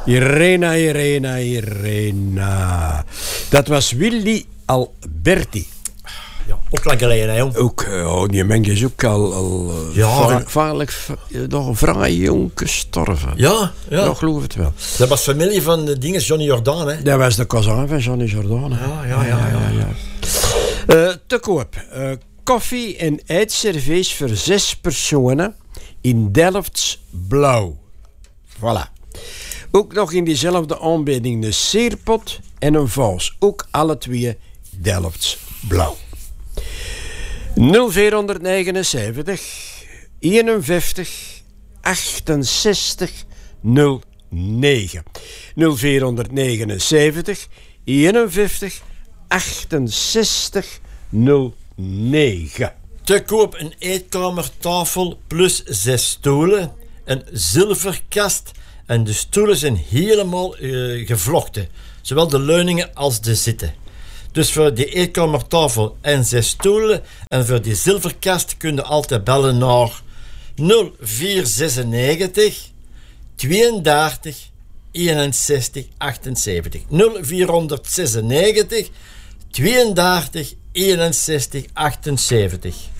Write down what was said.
Irena. Dat was Willy Alberti. Ja, ook lang geleden, hè, jong. Ook, die mens is ook al vaarlijk, nog vrij jong gestorven. Ja. Ik geloof het wel. Dat was familie van de dingen Johnny Jordaan, hè. Dat was de cousin van Johnny Jordaan. Ja. Te koop. Koffie en eetservies voor 6 personen in Delfts blauw. Voilà. Ook nog in diezelfde aanbieding een seerpot en een vaas. Ook alle twee Delfts blauw. 0479 51 68 09. 0479 51 68 09. Te koop een eetkamertafel plus 6 stoelen, een zilverkast en de stoelen zijn helemaal gevlochten. Zowel de leuningen als de zitten. Dus voor die eetkamertafel en 6 stoelen en voor die zilverkast kun je altijd bellen naar 0496 32 61 78. 0496 32 61 78.